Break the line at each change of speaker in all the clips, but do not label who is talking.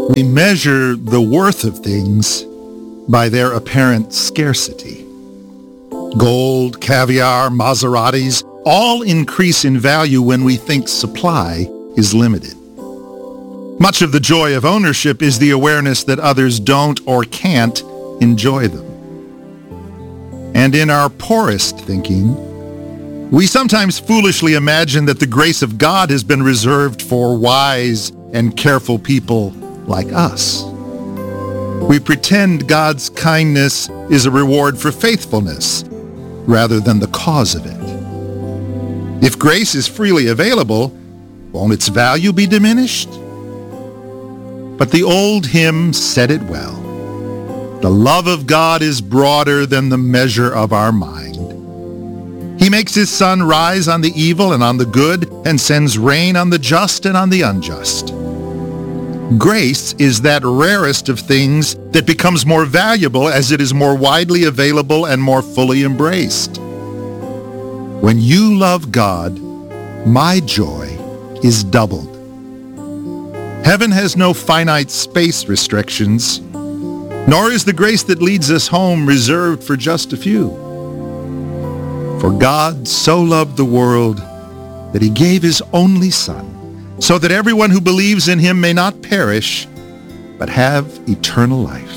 We measure the worth of things by their apparent scarcity. Gold, caviar, Maseratis all increase in value when we think supply is limited. Much of the joy of ownership is the awareness that others don't or can't enjoy them. And in our poorest thinking, we sometimes foolishly imagine that the grace of God has been reserved for wise and careful people like us. We pretend God's kindness is a reward for faithfulness rather than the cause of it. If grace is freely available, won't its value be diminished? But the old hymn said it well. The love of God is broader than the measure of our mind. He makes his sun rise on the evil and on the good, and sends rain on the just and on the unjust. Grace is that rarest of things that becomes more valuable as it is more widely available and more fully embraced. When you love God, my joy is doubled. Heaven has no finite space restrictions, nor is the grace that leads us home reserved for just a few. For God so loved the world that he gave his only Son, so that everyone who believes in him may not perish, but have eternal life.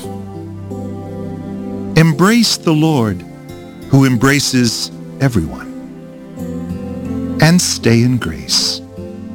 Embrace the Lord, who embraces everyone, and stay in grace.